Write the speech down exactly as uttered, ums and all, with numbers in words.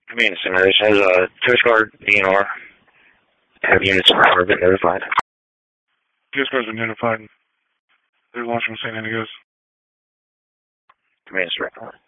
Command Center, this has a Coast Guard D N R. Have units are been notified. Coast Guard's been notified. They're launching Saint Antigos. Command Center.